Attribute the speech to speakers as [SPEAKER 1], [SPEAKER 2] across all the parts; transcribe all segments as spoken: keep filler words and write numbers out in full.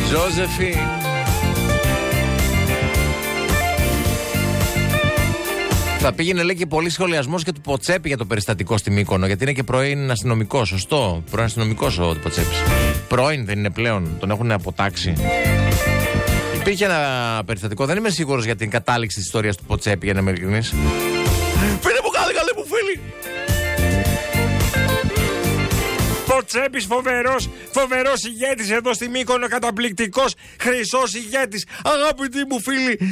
[SPEAKER 1] Ζώζεφιν. Θα πήγαινε, λέει, και πολύ σχολιασμός και του Ποτσέπη για το περιστατικό στη Μύκονο, γιατί είναι και πρώην αστυνομικό. Σωστό. Πρώην αστυνομικό ο Ποτσέπης. Πρώην δεν είναι πλέον. Τον έχουν αποτάξει. Υπήρχε ένα περιστατικό, δεν είμαι σίγουρος για την κατάληξη της ιστορίας του Ποτσέπη, για να είμαι ειλικρινής. Πήρε μου κάτι, καλή μου φίλη. Ποτσέπης φοβερός, φοβερός ηγέτης εδώ στη Μύκονο, καταπληκτικός, χρυσός ηγέτης, αγαπητοί μου φίλοι.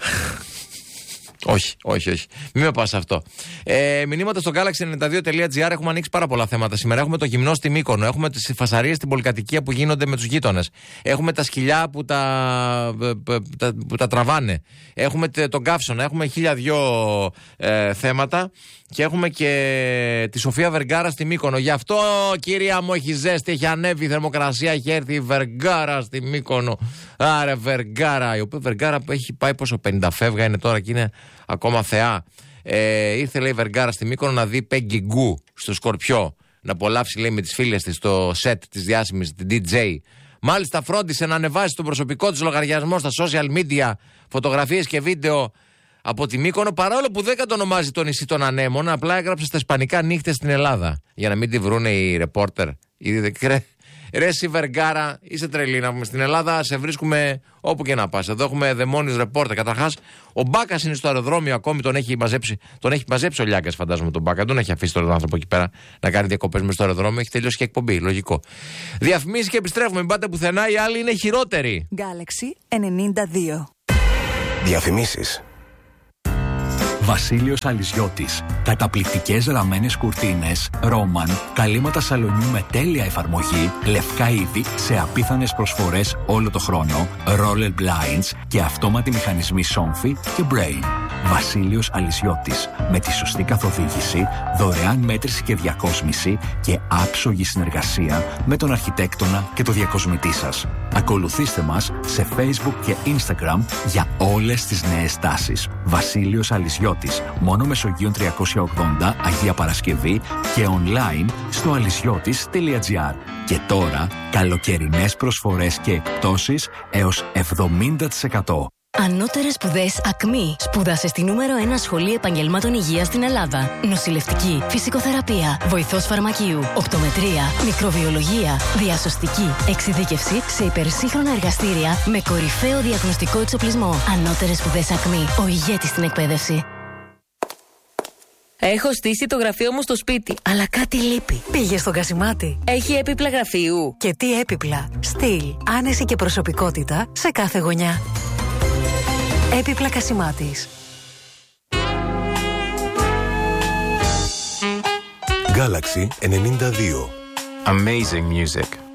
[SPEAKER 1] Όχι, όχι, όχι. Μην με πας αυτό. Ε, μηνύματα στο γκάλαξι ενενήντα δύο τελεία τζι άρ. Έχουμε ανοίξει πάρα πολλά θέματα σήμερα. Έχουμε το γυμνό στη Μύκονο. Έχουμε τις φασαρίες στην πολυκατοικία που γίνονται με τους γείτονες. Έχουμε τα σκυλιά που τα, τα, που τα τραβάνε. Έχουμε τον καύσωνα. Έχουμε χίλια δυο ε, θέματα. Και έχουμε και τη Σοφία Βεργάρα στη Μύκονο. Γι' αυτό, κυρία μου, έχει ζέστη, έχει ανέβει η θερμοκρασία, έχει έρθει η Βεργάρα στη Μύκονο. Άρε, Βεργάρα. Η οποία Βεργάρα που έχει πάει πόσο, πενήντα φεύγα είναι τώρα και είναι ακόμα θεά. Ε, ήρθε, λέει, η Βεργάρα στη Μύκονο να δει Peggy Gou στο Σκορπιό. Να απολαύσει, λέει, με τις φίλες της το σετ της διάσημης, την ντι τζέι. Μάλιστα, φρόντισε να ανεβάσει στον προσωπικό της λογαριασμό στα social media φωτογραφίες και βίντεο από τη Μύκονο, παρόλο που δεν κατονομάζει το νησί των Ανέμων, απλά έγραψε στα ισπανικά νύχτες στην Ελλάδα. Για να μην τη βρούνε οι ρεπόρτερ. Ρε εσύ Βεργάρα, είσαι τρελή να πούμε. Στην Ελλάδα σε βρίσκουμε όπου και να πας. Εδώ έχουμε δαιμόνιους ρεπόρτερ. Καταρχάς, ο Μπάκας είναι στο αεροδρόμιο ακόμη, τον έχει μαζέψει, τον έχει μαζέψει ο Λιάκας, φαντάζομαι τον Μπάκα. Τον έχει αφήσει τον άνθρωπο εκεί πέρα να κάνει διακοπές μες στο αεροδρόμιο. Έχει τελειώσει και εκπομπή, λογικό. Διαφημίσεις και επιστρέφουμε. Μην πάτε πουθενά, οι άλλοι είναι χειρότεροι.
[SPEAKER 2] Γκάλαξι ενενήντα δύο.
[SPEAKER 3] Διαφημίσεις.
[SPEAKER 4] Βασίλειος Αλυσιώτης. Καταπληκτικές ραμμένες κουρτίνες, ρόμαν, καλύματα σαλονιού με τέλεια εφαρμογή, λευκά είδη σε απίθανες προσφορές όλο το χρόνο, roller blinds και αυτόματοι μηχανισμοί Somfy και Brain. Βασίλειος Αλυσιώτης. Με τη σωστή καθοδήγηση, δωρεάν μέτρηση και διακόσμηση και άψογη συνεργασία με τον αρχιτέκτονα και το διακοσμητή σας. Ακολουθήστε μας σε Facebook και Instagram για όλες τις νέες τάσεις. Βασίλειος Αλυσιώτης. Μόνο Μεσογείων τριακόσια ογδόντα, Αγία Παρασκευή και online στο αλυσιώτης τελεία τζι άρ. Και τώρα, καλοκαιρινές προσφορές και εκπτώσεις έως εβδομήντα τοις εκατό.
[SPEAKER 5] Ανώτερες σπουδές ΑΚΜΗ. Σπούδασε στη νούμερο ένα σχολή επαγγελμάτων υγείας στην Ελλάδα. Νοσηλευτική, φυσικοθεραπεία, βοηθός φαρμακείου, οπτομετρία, μικροβιολογία, διασωστική, εξειδίκευση σε υπερσύγχρονα εργαστήρια με κορυφαίο διαγνωστικό εξοπλισμό. Ανώτερες σπουδές ΑΚΜΗ. Ο ηγέτης στην εκπαίδευση.
[SPEAKER 6] Έχω στήσει το γραφείο μου στο σπίτι, αλλά κάτι λείπει.
[SPEAKER 2] Πήγε στον Κασιμάτη.
[SPEAKER 6] Έχει έπιπλα γραφείου.
[SPEAKER 2] Και τι έπιπλα. Στυλ, άνεση και προσωπικότητα σε κάθε γωνιά. Έπιπλα Κασιμάτης.
[SPEAKER 3] Γκάλαξι ενενήντα δύο.
[SPEAKER 7] Amazing music.